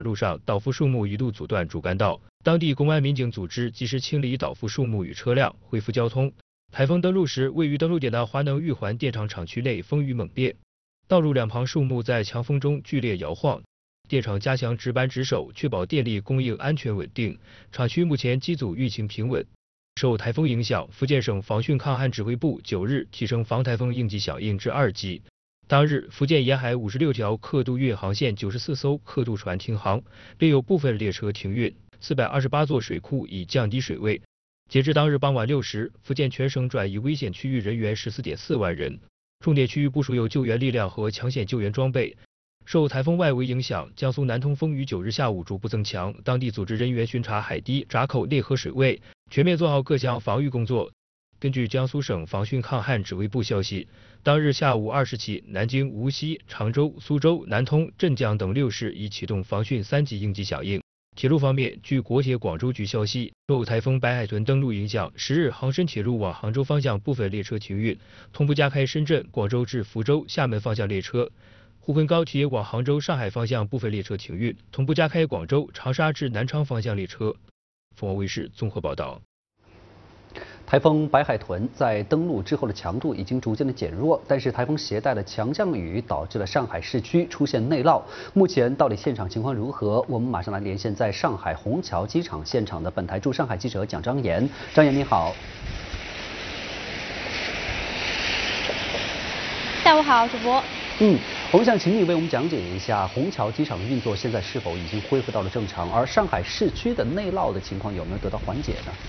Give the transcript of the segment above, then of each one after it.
路上倒伏树木一度阻断主干道，当地公安民警组织及时清理倒伏树木与车辆，恢复交通。台风登陆时，位于登陆点的华能玉环电厂厂区内风雨猛烈，道路两旁树木在强风中剧烈摇晃。电厂加强值班值守，确保电力供应安全稳定。厂区目前机组运行平稳。受台风影响，福建省防汛抗旱指挥部9日提升防台风应急响应至2级。当日，福建沿海56条客渡运航线94艘客渡船停航，另有部分列车停运，428座水库已降低水位。截至当日傍晚6时，福建全省转移危险区域人员14.4万人，重点区域部署有救援力量和抢险救援装备。受台风外围影响，江苏南通风于9日下午逐步增强，当地组织人员巡查海堤、闸口内河水位，全面做好各项防御工作。根据江苏省防汛抗旱指挥部消息，当日下午2时起，南京、无锡、常州、苏州、南通、镇江等6市已启动防汛3级应急响应。铁路方面，据国铁广州局消息，受台风白海豚登陆影响，10日杭深铁路往杭州方向部分列车停运，同步加开深圳、广州至福州、厦门方向列车。沪昆高铁往杭州、上海方向部分列车停运，同步加开广州、长沙至南昌方向列车。凤凰卫视综合报道。 台风白海豚在登陆之后的强度已经逐渐的减弱，但是台风携带的强降雨导致了上海市区出现内涝。目前到底现场情况如何？我们马上来连线在上海虹桥机场现场的本台驻上海记者蒋张岩。张岩你好。 下午好，主播。 我们想请你为我们讲解一下虹桥机场的运作现在是否已经恢复到了正常，而上海市区的内涝的情况有没有得到缓解呢？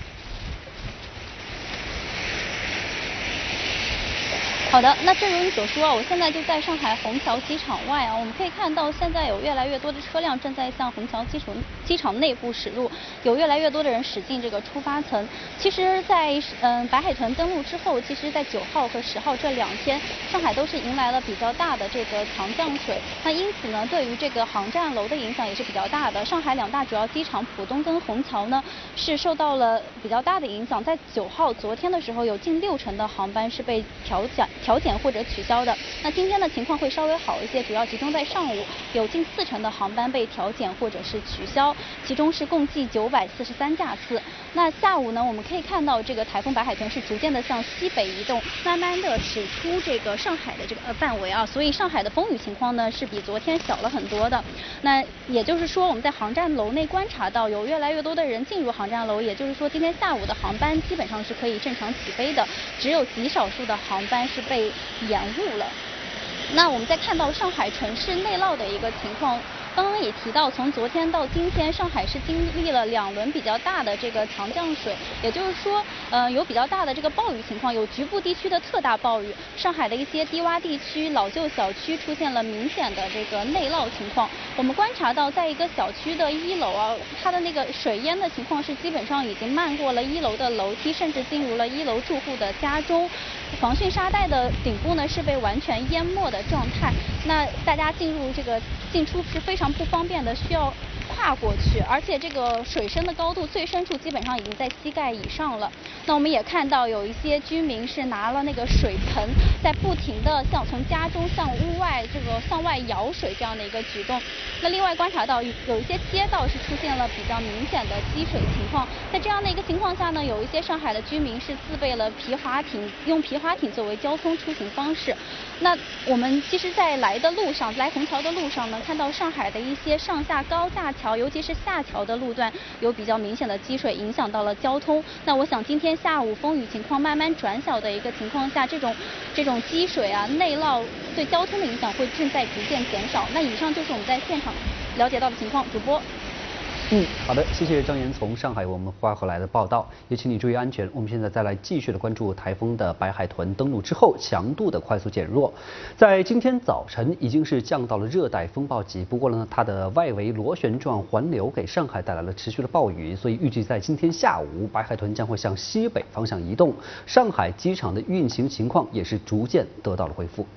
好的，那正如你所说，我现在就在上海虹桥机场外啊，我们可以看到现在有越来越多的车辆正在向虹桥机场内部驶入，有越来越多的人驶进这个出发层。其实在，白海豚登陆之后，其实在9号和10号这2天，上海都是迎来了比较大的这个强降水，那因此呢，对于这个航站楼的影响也是比较大的。上海2大主要机场浦东跟虹桥呢是受到了比较大的影响，在9号昨天的时候，有近60%的航班是被调减或者取消的。那今天的情况会稍微好一些，主要集中在上午，有近40%的航班被调减或者是取消，其中是共计943架次。那下午呢，我们可以看到这个台风白海豚是逐渐的向西北移动，慢慢的驶出这个上海的这个范围啊，所以上海的风雨情况呢是比昨天小了很多的。那也就是说，我们在航站楼内观察到有越来越多的人进入航站楼，也就是说今天下午的航班基本上是可以正常起飞的，只有极少数的航班是被延误了。那我们再看到上海城市内涝的一个情况，刚刚也提到，从昨天到今天，上海是经历了2轮比较大的这个强降水，也就是说，有比较大的这个暴雨情况，有局部地区的特大暴雨。上海的一些低洼地区、老旧小区出现了明显的这个内涝情况。我们观察到，在一个小区的1楼啊，它的那个水淹的情况是基本上已经漫过了1楼的楼梯，甚至进入了1楼住户的家中。防汛沙袋的顶部呢是被完全淹没的状态，那大家进出是非常不方便的，需要跨过去，而且这个水深的高度最深处基本上已经在膝盖以上了。那我们也看到有一些居民是拿了那个水盆，在不停的从家中向屋外向外舀水这样的一个举动。那另外观察到有一些街道是出现了比较明显的积水情况，在这样的一个情况下呢，有一些上海的居民是自备了皮划艇，用皮划艇作为交通出行方式。那我们其实在来虹桥的路上呢，看到上海的一些上下高架桥，尤其是下桥的路段有比较明显的积水，影响到了交通。那我想今天下午风雨情况慢慢转小的一个情况下，这种积水啊、内涝对交通的影响会正在逐渐减少。那以上就是我们在现场了解到的情况，主播。 好的，谢谢张岩从上海我们发回来的报道，也请你注意安全。我们现在再来继续的关注台风的白海豚登陆之后强度的快速减弱，在今天早晨已经是降到了热带风暴级，不过呢，它的外围螺旋状环流给上海带来了持续的暴雨，所以预计在今天下午，白海豚将会向西北方向移动，上海机场的运行情况也是逐渐得到了恢复。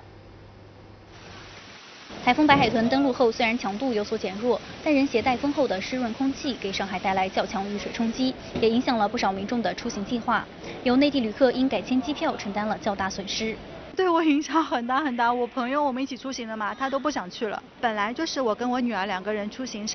台风白海豚登陆后，虽然强度有所减弱，但仍携带丰厚的湿润空气，给上海带来较强雨水冲击，也影响了不少民众的出行计划。有内地旅客因改签机票承担了较大损失。 对我影响很大很大。我朋友我们一起出行的嘛，他都不想去了。本来就是我跟我女儿2个人出行。